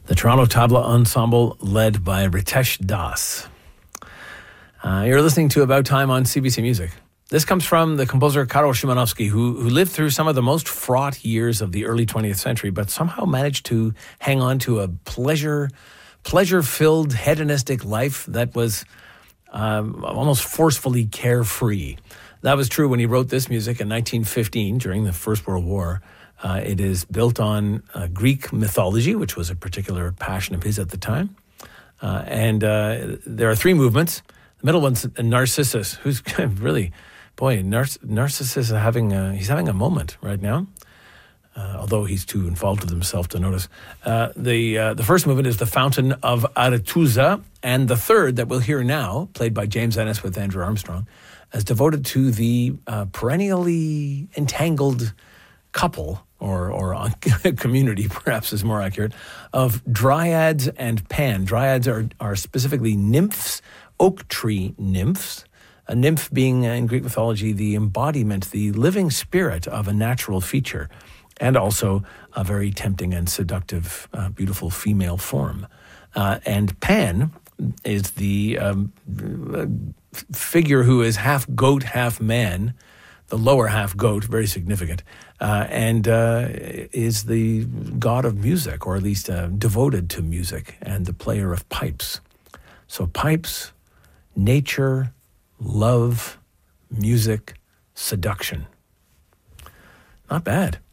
The Toronto Tabla Ensemble, led by Ritesh Das. You're listening to About Time on CBC Music. This comes from the composer Karol Szymanowski, who lived through some of the most fraught years of the early 20th century, but somehow managed to hang on to a pleasure-filled, hedonistic life that was almost forcefully carefree. That was true when he wrote this music in 1915 during the First World War. It is built on Greek mythology, which was a particular passion of his at the time. And there are three movements. The middle one's Narcissus, who's really, Narcissus is having a moment right now, although he's too involved with himself to notice. The first movement is the Fountain of Arethusa, and the third that we'll hear now, played by James Ennis with Andrew Armstrong, is devoted to the perennially entangled couple, or community, perhaps is more accurate, of dryads and Pan. Dryads are specifically nymphs, oak tree nymphs. A nymph being, in Greek mythology, the embodiment, the living spirit of a natural feature, and also a very tempting and seductive, beautiful female form. And Pan is the figure who is half goat, half man, the lower half goat, very significant, and is the god of music, or at least devoted to music, and the player of pipes. So pipes, nature, love, music, seduction. Not bad.